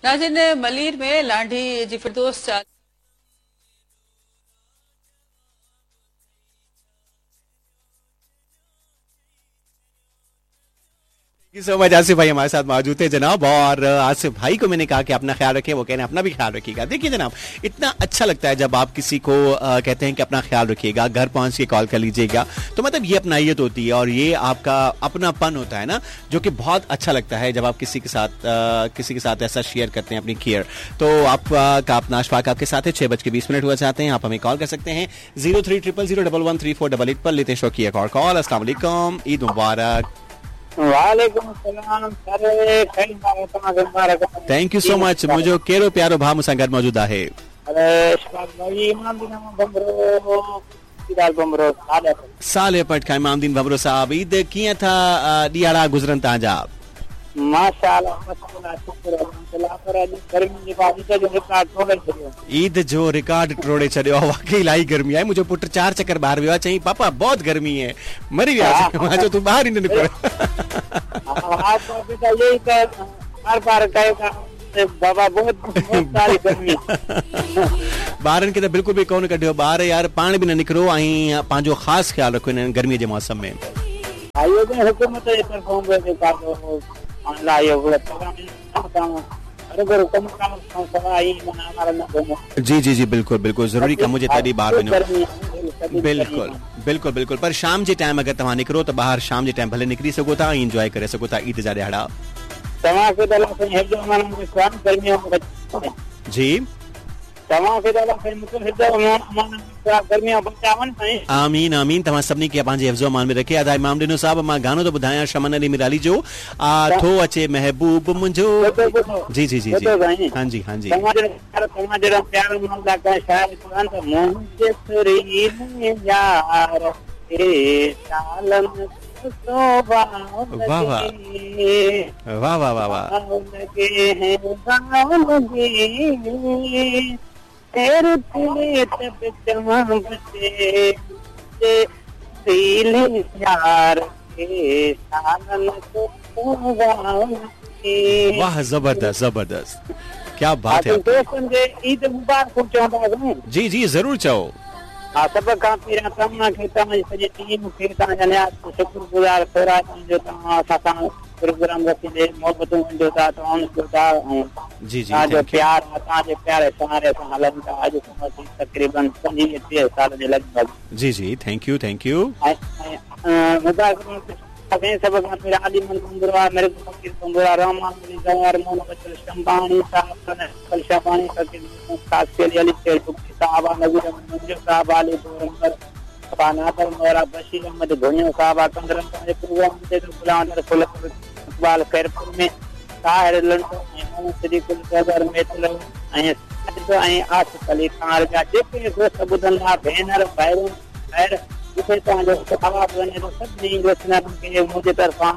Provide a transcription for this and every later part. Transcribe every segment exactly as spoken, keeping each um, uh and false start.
नाज़रीन, मलीर में लांढी जी फिरदौस चाल सो मच आसिफ भाई हमारे साथ मौजूद थे जनाब। और आसिफ भाई को मैंने कहा कि अपना ख्याल रखें, वो कहने अपना भी ख्याल रखिएगा। देखिए जनाब, इतना अच्छा लगता है जब आप किसी को आ, कहते हैं कि अपना ख्याल रखिएगा, घर पहुंच के कॉल कर लीजिएगा, तो मतलब ये अपनाइयत होती है और ये आपका अपनापन होता है ना, जो कि बहुत अच्छा लगता है जब आप किसी के साथ आ, किसी के साथ ऐसा शेयर करते हैं अपनी केयर। तो आपका अपना अशफाक आपके साथ है। छह बज के बीस मिनट हुआ चाहते हैं, आप हमें कॉल कर सकते हैं zero three triple zero double one three four double eight पर। लेते हैं शो की एक और कॉल। अस्सलाम वालेकुम, ईद मुबारक। वालेकुम सलाम। Thank you so much. मुझे केरो प्यारो भा मुसा घर मौजूद है। साले पट का इमामदीन भमरो साहब, ईद कीअं था ॾियारा गुज़रनि तव्हांजा? ईद जो रिकॉर्ड टोड़े छॾियो। वाकई इलाही गर्मी आहे। मुंहिंजो पुट चार चक्कर ॿाहिरि वियो आहे, चई पापा बहुत गर्मी है, मरी विया। मां चयो तूं ॿाहिरि ई न निकिर। ॿारनि खे त बिल्कुल भी कोन कढियो। ॿार यार पाण बि न निकिरो ऐं पंहिंजो ख़ासि ख्यालु रखो हिन गर्मीअ जे मौसम में। जी जी जी बिल्कुल बिल्कुल जरूरी कम हुजे तॾहिं ॿाहिरि वञो। बिल्कुल बिल्कुल बिल्कुल। पर शाम जे टाइम अगरि तव्हां निकिरो त ॿाहिरि शाम जे टाइम भले निकिरी सघो था ऐं इंजॉय करे सघो था ईद जा ॾियारा। जी आमीन आमीन। तव्हां सभिनी खे पंहिंजे हिफ्ज़ो अमान में रखे। अदा इमाम ॾिनो साहब, मां गानो तो ॿुधायां शमन अली मिराली जो, आ थो अचे महबूब मुंहिंजो। जी जी जी जी हाँ जी हाँ जी। वाह वाह वाह वाह वाह। वाह जबरदस्त जबरदस्त, क्या बात है। ईद मुबारक। जी जी जरूर चओ। हाँ, सब खां पहिरियां तव्हांखे तव्हांजी सॼी टीम खे तव्हांजा नियाज़ शुक्रगुज़ार थोरा जो तव्हां असां सां प्रोग्राम रखंदे मोहबतूं वंडो था, तव्हां जो था जी जी तव्हांजो प्यार आहे, तव्हांजे प्यारे सहारे सां हलनि था। अॼु खां तक़रीबन पंजवीह टीह साल जे लॻभॻि। जी जी थैंक यू थैंक यू। सब खां पहिरियां आली मन कंदुरा मेरे को फकीर कंदुरा रहमान अली जवाहर मोहम्मद शंबानी साहब शंबानी फकीर खास के लिए अली शेर साहब नबीर मंजूर साहब अली पैगंबर पानादर मोरा बशीर अहमद घोनियो साहब कंदरन के प्रोग्राम में तो गुलाम फुल इकबाल खैरपुर में ताहिर लंडन सदीकुल सदर मेतल ऐं ऐं आसिफ अली खान जा जेके दोस्त ॿुधनि था भेनर भाइरूं ख़ैर जिथे तव्हांजो आवाज़ वञे थो सभिनी लिसनरनि खे मुंहिंजे तरफ़ां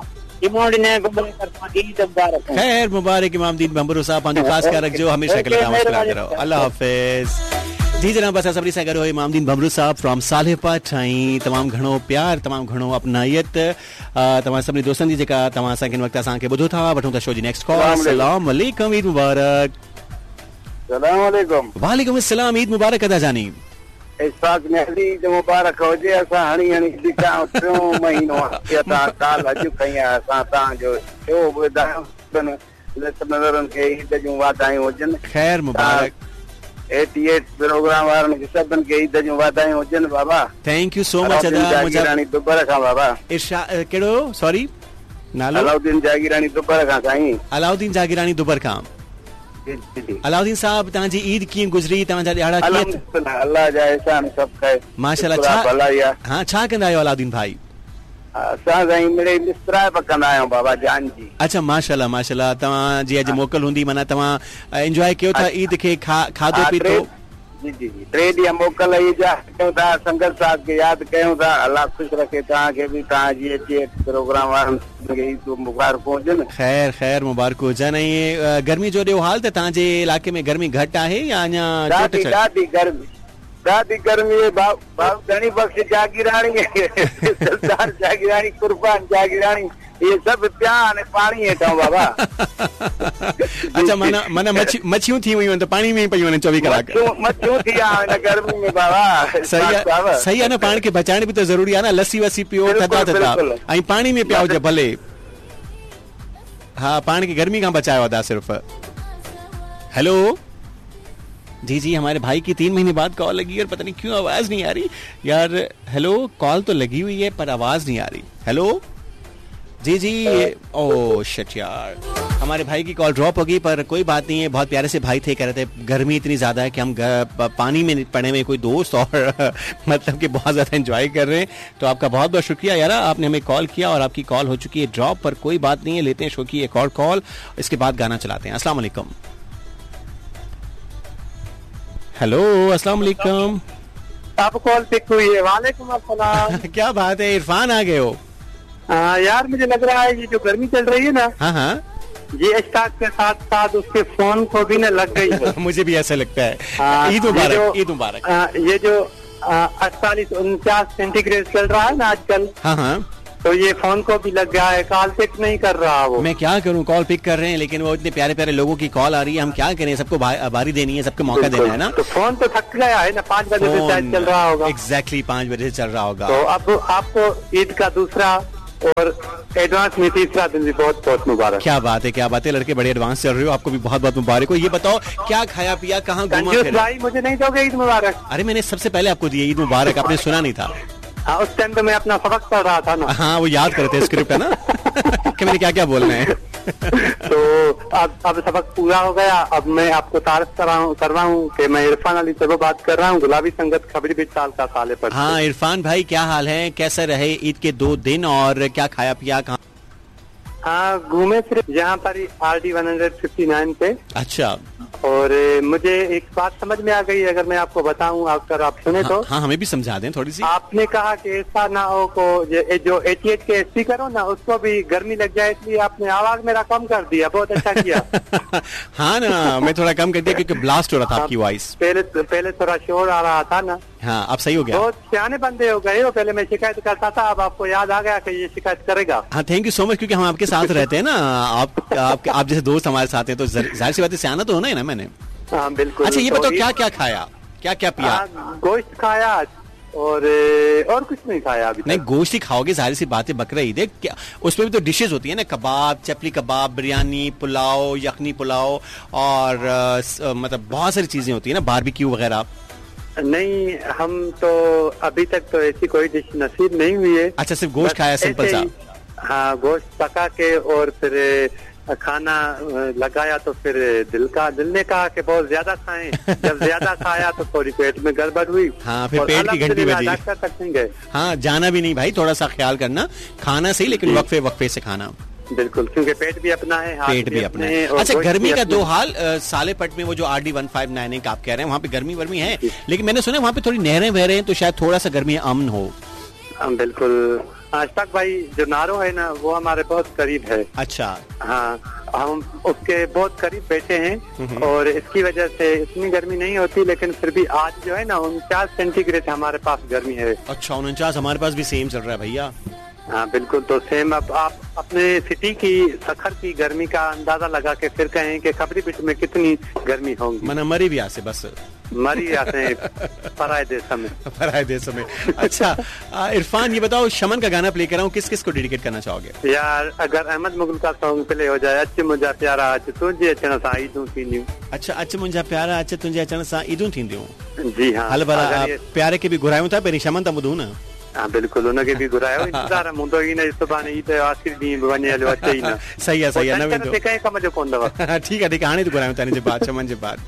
खैर मुबारक। इमामदीन भंबरो साहब पंहिंजो ख़ासि ख्याल रखिजो, हमेशा के लिए मुस्कुराते रहो। अल्लाह हाफ़िज़। जी जनाब, बस सभिनी सां गॾु इमामदीन भंबरो साहब फ्रॉम सालेपट ऐं तमामु घणो प्यार, तमामु घणो अपनायत तव्हां सभिनी दोस्तनि जी जेका तव्हां असांखे हिन वक़्तु असांखे ॿुधो था। वठूं था शो जी नेक्स्ट कॉल। अस्सलाम वालेकुम, ईद मुबारक। सलाम वालेकुम। वालेकुम अस्सलाम, ईद मुबारक अदा जानी। इस्फाक ने ईद मुबारक हुजे। असां हणी हणी ॾिठा टियों महीनो असां काल अॼु कई असां तव्हांजो शो ॿुधायूं लिसनरनि खे ईद जूं वाधायूं हुजनि। खैर मुबारक। एटी एट प्रोग्राम वारनि खे सभिनि खे ईद जूं वाधायूं हुजनि बाबा। थैंक यू सो मच अदा। जागीरानी दुबर खां बाबा। इरशा कहिड़ो सॉरी नालो? अलाउद्दीन जागीरानी दुबर खां साईं। अलाउद्दीन जागीरानी दुबर खां। अलाउद्दीन साहब तव्हांजी ईद कीअं गुज़री? तव्हांजा ॾियारा कीअं? अल्लाह जा एहसान सभु खैर माशाल्लाह। छा हाँ छा कंदा आहियो अलाउद्दीन भाई? असां साईं मिड़े मिस्त्राए पकंदा आहियूं बाबा जान जी। अच्छा माशाल्लाह माशाल्लाह। तव्हांजी अॼु मोकल हूंदी, माना तव्हां एंजॉय कयो था ईद खे, खाधो पीतो? जी जी जी टे ॾींहं मोकल कयूं था, संगत साहब खे यादि कयूं था। अल्लाह ख़ुशि रखे तव्हांखे बि, तव्हांजी अचे प्रोग्राम वारनि खे ईद मुबारक हुजनि। खैर खैर मुबारक हुजनि। ऐं गर्मी जो ॾियो हाल त तव्हांजे इलाइक़े में गर्मी घटि आहे या अञा? ॾाढी ॾाढी गर्मी ॾाढी गर्मी है। भाऊ धनी बख्श जागीरानी, सरदार जागीरानी, कुर्बान जागीरानी, ये सब प्यान पानी हेठां बाबा। अच्छा माना माना मच्छी मच्छियूं थी हुयूं त पाणी में ई पयूं आहिनि चोवीह कलाक मच्छियूं मच्छियूं थी विया आहिनि गर्मी में बाबा। सही आहे सही आहे न पाण खे बचाइण बि त ज़रूरी आहे न लस्सी वस्सी पियो थधा थधा ऐं पाणी में पिया हुजे भले। हाँ पाण खे गर्मी खां बचायो था सिर्फ। हेलो जी जी हमारे भाई की तीन महीने बाद कॉल लगी और पता नहीं क्यों आवाज नहीं आ रही यार। हेलो कॉल तो लगी हुई है पर आवाज नहीं आ रही। हेलो जी जी ओ शिट यार हमारे भाई की कॉल ड्रॉप हो गई पर कोई बात नहीं है। बहुत प्यारे से भाई थे, कह रहे थे गर्मी इतनी ज्यादा है कि हम पानी में पड़े हुए कोई दोस्त और मतलब कि बहुत ज्यादा एंजॉय कर रहे हैं। तो आपका बहुत बहुत शुक्रिया यार, आपने हमें कॉल किया और आपकी कॉल हो चुकी है ड्रॉप पर कोई बात नहीं है। लेते हैं शो की एक और कॉल, इसके बाद गाना चलाते हैं। अस्सलाम वालेकुम। हेलो अस्सलाम वालेकुम। आप कॉल पिक हुई है। वालेकुम अस्सलाम। क्या बात है इरफान आ गए हो। आ, यार मुझे लग रहा है ये जो गर्मी चल रही है ना, हाँ हाँ ये स्टार्ट के साथ साथ उसके फोन को भी ना लग गई है। मुझे भी ऐसा लगता है। हाँ, ईद ये मुबारक जो- ईद मुबारक। आ, ये जो अड़तालीस उनचास सेंटीग्रेड चल रहा है ना आजकल, हाँ हाँ तो ये फोन को भी लग गया है। कॉल पिक नहीं कर रहा वो। मैं क्या करूं, कॉल पिक कर रहे हैं लेकिन वो इतने प्यारे प्यारे लोगों की कॉल आ रही है, हम क्या करें, सबको बा- बारी देनी है, सबको मौका देना है ना। तो फोन तो थक गया है ना, पाँच बजे से शायद चल रहा होगा। एग्जैक्टली पाँच बजे से चल रहा होगा। तो अब आपको ईद का दूसरा और एडवांस में तीसरा दिन भी बहुत बहुत मुबारक। क्या बात है क्या बात है, लड़के बड़े एडवांस चल रहे हो, आपको भी बहुत बहुत मुबारक हो। ये बताओ क्या खाया पिया, कहाँ घूमा कंजूस फिरा? भाई मुझे नहीं दोगे ईद मुबारक? अरे मैंने सबसे पहले आपको दिया ईद मुबारक, आपने सुना नहीं था। हाँ, उस टाइम तो मैं अपना सबक पढ़ रहा था ना। हाँ वो याद करते स्क्रिप्ट है ना कि मैंने क्या क्या बोलना है। तो अब अब सबक पूरा हो गया। अब मैं आपको तारीफ कर रहा हूँ कर रहा हूँ कि मैं इरफान अली से बात कर रहा हूँ, गुलाबी संगत खबरी बीच साल का साले पर। हाँ इरफान भाई क्या हाल है, कैसे रहे ईद के दो दिन और क्या खाया पिया, कहाँ? हाँ घूमे फिर यहाँ पर R D one hundred fifty nine पे। अच्छा और ए, मुझे एक बात समझ में आ गई, अगर मैं आपको बताऊं अगर आप सुने तो। हाँ, हाँ हमें भी समझा दें थोड़ी सी। आपने कहा कि ऐसा ना हो को ये जो एटी एट के स्पीकर हो ना उसको भी गर्मी लग जाए, इसलिए आपने आवाज मेरा कम कर दिया। बहुत अच्छा किया। हाँ ना मैं थोड़ा कम कर दिया क्योंकि ब्लास्ट हो रहा था आपकी वॉइस। पहले पहले थोड़ा शोर आ रहा था ना। हाँ अब सही हो गया। बहुत सियाने बंदे हो गए हो, पहले मैं शिकायत करता था, अब आपको याद आ गया कि ये शिकायत करेगा। हाँ थैंक यू सो मच, क्योंकि हम आपके साथ रहते हैं ना, आप आप, आप जैसे दोस्त हमारे साथ हैं तो जर- जाहिर सी बात है सियाना तो होना है ना मैंने। हाँ बिल्कुल। अच्छा ये तो बताओ ये- क्या क्या खाया, क्या क्या पिया? हाँ, गोश्त खाया और ए, और कुछ नहीं खाया अभी तक। नहीं गोश्त ही खाओगे, जाहिर सी बात है बकरा ईद है क्या, उसमें भी तो डिशेज होती है ना, कबाब, चपली कबाब, बिरयानी, पुलाव, यखनी पुलाव और अ, स- मतलब बहुत सारी चीजें होती है ना, बारबेक्यू वगैरह। नहीं हम तो अभी तक तो ऐसी कोई डिश नसीब नहीं हुई है। अच्छा सिर्फ गोश्त बस खाया सिंपल ऐसे सा। ही, हाँ गोश्त पका के और फिर खाना लगाया तो फिर दिल का दिल ने कहा कि बहुत ज्यादा खाएं। जब ज्यादा खाया तो थोड़ी पेट में गड़बड़ हुई। हाँ फिर और पेट की घंटी अल्हम्दुलिल्लाह बजी। डॉक्टर तक नहीं गए। हाँ जाना भी नहीं भाई, थोड़ा सा ख्याल करना, खाना सही लेकिन वक्फे वक्फे से खाना। बिल्कुल, क्योंकि पेट भी अपना है, हाथ पेट भी अपना है। और अच्छा गोश्त गर्मी भी का अपना दो है। हाल, अ, साले पट में वो जो R D one five nine एक आप कह रहे हैं वहाँ पे गर्मी वर्मी है, लेकिन मैंने सुना है वहाँ पे थोड़ी नहरें वहरें हैं तो शायद थोड़ा सा गर्मी अमन हो। हाँ, बिल्कुल। अशफाक भाई जो नारो है ना वो हमारे बहुत करीब है। अच्छा हाँ हम उसके बहुत करीब बैठे हैं और इसकी वजह से इतनी गर्मी नहीं होती, लेकिन फिर भी आज जो है ना उनचास सेंटीग्रेड हमारे पास गर्मी है। अच्छा उनचास हमारे पास भी सेम चल रहा है भैया। हाँ बिल्कुल। तो सेम अब आप अपने सिटी की सखर की गर्मी का अंदाजा लगा के फिर कहें कि खबरी बिट में कितनी गर्मी होगी। मना मरी भी आसे बस मरी आते हैं पराए देश में। फराय देश में। अच्छा आ, इरफान ये बताओ, शमन का गाना प्ले कर रहा हूँ, किस किस को डेडिकेट करना चाहोगे? यार अगर अहमद मुगल का सॉन्ग प्ले हो जाए, अच्छे मुझा प्यारा अच तुझे अचण सां ईदूं थींदियूं। अच्छा अच मुंहिंजा प्यारा अच तुंहिंजे अचण सां ईदूं थींदियूं। जी हाँ। हल भला अगर ये- प्यारे के बि घुरायूं था, पहिरीं शमन त ॿुधूं न। हाँ बिल्कुल, उनखे बि घुरायो। इंतज़ार हूंदो ई न, सुभाणे ईद जो आख़िरी ॾींहुं वञे हलियो अचे ई न। सही आहे सही आहे, न पोइ वेंदो। ते कंहिं कम जो पवंदव। ठीकु आहे ठीकु आहे, हाणे त घुरायूं था हिन जे बाद, शमन जे बाद।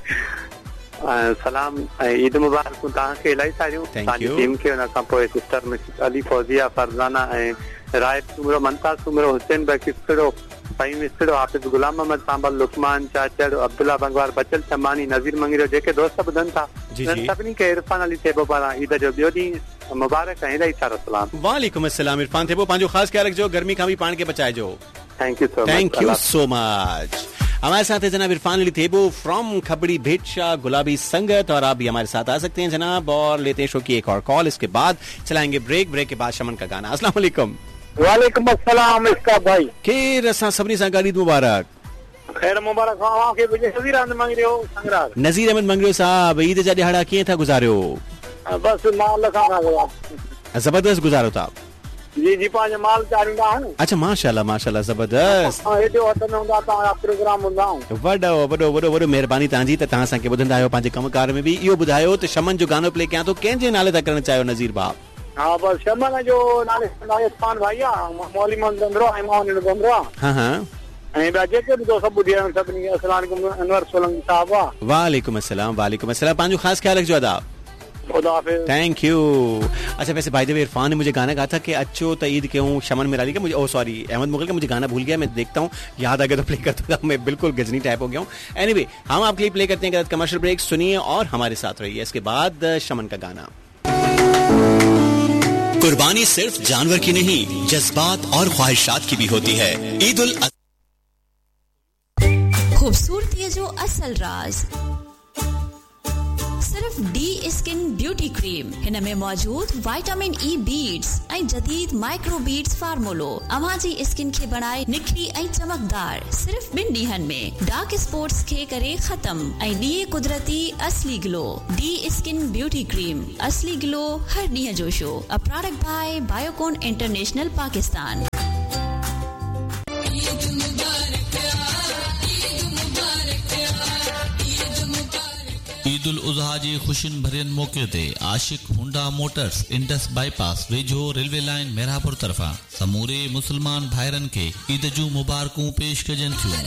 ऐं सलाम ऐं ईद मुबारक तव्हांखे इलाही सारियूं, Thank तव्हांजी you. टीम खे, हुन खां पोइ सिस्टर मिसिस अली फौजिया फरज़ाना ऐं राय सुमरो, मनताज सुमरो, हुसैन बक इस्तिड़ो, फहीम इस्तिड़ो, हाफ़िज़ गुलाम मोहम्मद सांबल, लुकमान चाचड़, अब्दुल्ला बंगवार, बचल चमानी, नज़ीर मंगीरो, जेके दोस्त ॿुधनि था जी, उन्हनि जी। सभिनी खे इरफान अली सेबो पारां ईद जो ॿियो ॾींहुं मुबारक ऐं इलाही सारा सलाम। वालेकुम अस्सलाम। इरफान थे वो, पंहिंजो ख़ासि ख्याल रखिजो, गर्मी खां बि पाण खे बचाइजो। Thank you so much. Thank you so much. हमारे साथ है जनाब इरफान अली थेबो फ्रॉम खबड़ी भेटशाह गुलाबी संगत, और आप भी हमारे साथ आ सकते हैं जनाब, और लेते हैं शो की एक और कॉल, इसके बाद चलाएंगे ब्रेक, ब्रेक के बाद शमन का गाना। अस्सलाम वालेकुम। वालेकुम अस्सलाम इसका भाई। केर असां सभिनी सां गॾु ईद मुबारक। खैर मुबारक खां के मुझे नज़ीर अहमद मंग रहे हो संगरार नज़ीर अहमद मंगरियो साहब ईद जा ॾियारा कीअं था गुज़ारियो? बस माल खां था ज़बरदस्त गुज़ारो था जी जी पांच माल चारींदा आहिनि। अच्छा माशाल्लाह माशाल्लाह ज़बरदस्त हां हेॾो हथ में हूंदा तव्हां प्रोग्राम हूंदा वॾो वॾो वॾो वॾो महिरबानी तव्हांजी त तव्हां असांखे ॿुधंदा आहियो पंहिंजे कमकार में बि। इहो ॿुधायो त शमन जो गानो प्ले कयां थो कंहिंजे नाले था करणु चाहियो नज़ीर भाउ? हा बस शमन जो नाले राजस्थान भाई आहे मौली मोहम्मद बंदरो ऐं मोहन बंदरो हाँ हाँ ऐं ॿिया जेके बि तो सभु ॿुधी आहिनि सभिनी अस्सलाम वालेकुम अनवर सोलंकी साहब आहे। वालेकुम अस्सलाम वालेकुम अस्सलाम पंहिंजो ख़ासि ख्याल रखिजो अदा। Thank you. अच्छा वैसे भाई देव इरफान ने मुझे गाना कहा था कि अच्छो तो ईद क्यों शमन मिराली का मुझे ओ सॉरी अहमद मुगल का मुझे गाना भूल गया मैं देखता हूँ याद आ गया तो प्ले करता था मैं बिल्कुल गजनी टाइप हो गया हूँ। एनीवे हम आपके लिए प्ले करते हैं कमर्शियल ब्रेक सुनिए और हमारे साथ रहिए इसके बाद शमन का गाना। कुर्बानी सिर्फ जानवर की नहीं जज्बात और ख्वाहिशात की भी होती है। ईद उल खूबसूरती जो असल राज सिर्फ डी स्किन ब्यूटी क्रीम हिन में मौजूद विटामिन ई बीड्स ऐं जदीद माइक्रो बीड्स फार्मूलो अवां जी स्किन खे बनाए निखरी ऐं चमकदार सिर्फ ॿिनि ॾींहनि में डार्क स्पॉट्स खे करे खत्म ऐं ॾिए कुदरती असली glow. D skin beauty cream असली ग्लो हर ॾींहं जो show a product bye Biocon international Pakistan. Eid ul उज़हा जे खुशियुनि भरियन मौके ते आशिक हुंडा मोटर्स इंडस बाईपास वेझो रेलवे लाइन मेरापुर तरफ़ां समूरे मुसलमान भाइरनि खे ईद जूं मुबारकूं पेश कजनि थियूं।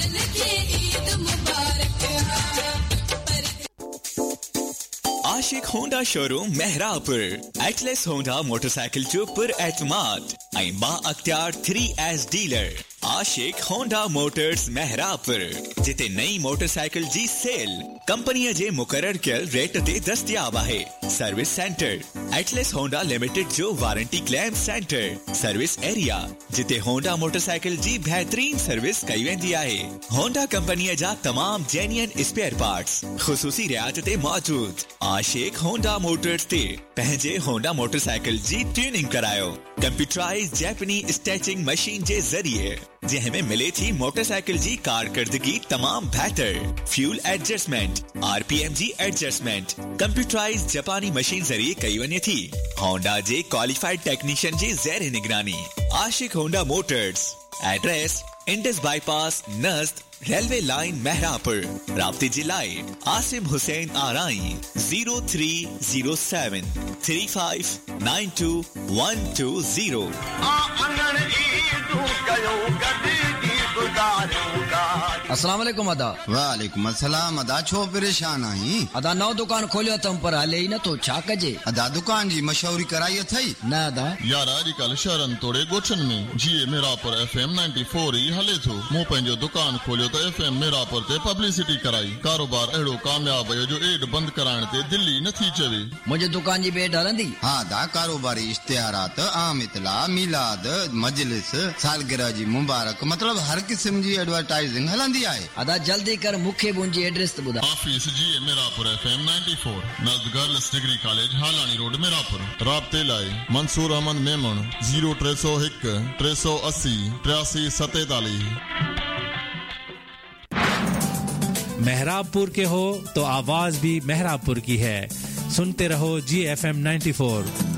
आशिक Honda showroom Mehrabpur Atlas Honda motorcycle जो पुर एतमाद ऐं बा अख्तियार थ्री एस डीलर आशिक होंडा मोटर्स मेहरापुर जिते नई मोटरसाइकिल जी सेल कंपनीअ जे मुक़रर कयल रेट ते दस्तयाब आहे। Service centre Atlas Honda limited जो warranty claim centre service area जिते होंडा मोटरसाइकिल जी बेहतरीन सर्विस कई वेंदी आहे। होंडा कंपनीअ जा तमाम जेन्युइन स्पेयर पार्ट्स ख़ुसूसी रियायत ते मौजूद। आशिक होंडा मोटर्स ते पंहिंजे होंडा मोटरसाइकिल जी ट्यूनिंग करायो कंप्यूटराइज जैपनी स्टैचिंग मशीन जे ज़रिए जंहिंमें मिले थी मोटरसाइकिल जी कारकर्दगी तमाम बेहतर फ्यूल एडजस्टमेंट आरपीएम जी एडजस्टमेंट कंप्यूटराइज जापानी मशीन जरिए कई वञे थी। होंडा जे क्वालिफाइड टेक्नीशियन जी ज़ेर निगरानी आशिक Honda Motors address Indus bypass नज़द railway line Mehrabpur राब्ते जे लाइ Asim Hussain आराई zero three zero seven three five nine to one two zero. अस्सलाम वालेकुम अदा। वालेकुम अस्सलाम अदा छो परेशान आई? अदा नौ दुकान खोलियो तम पर हले ही न तो छा कजे? अदा दुकान जी मशहूरी कराई थई न अदा यार अॼुकल्ह शहरनि तोड़े ॻोठनि में जीए मेरापुर एफएम नाइंटी फोर ही हले थो। मूं पंहिंजो दुकान खोलियो त एफएम मेरापुर ते पब्लिसिटी कराई। कारोबार अहिड़ो कामयाब आहे जो एड बंदि कराइण ते दिल्ली नथी चवे। मुंहिंजे दुकान जी बेड हलंदी? हा दा कारोबारी इश्तिहारात आम इतला मिलाद मजलिस सालगिरह जी मुबारक मतलब हर किस्म जी एडवर्टाइजिंग हलंदी आहे। अदा जल्दी कर मूंखे मुंहिंजी एड्रेस त ॿुधा। ऑफिस जी Merapur FM ninety four नज़द girls degree college हालानी road Merapur. राब्ते लाइ मंसूर अहमद मेमण ज़ीरो टे सौ हिकु टे सौ असी टियासी सतेतालीस। मेहरापुर के हो तो आवाज भी मेहरापुर की है। सुनते रहो जी एफ एम नाइंटी फोर।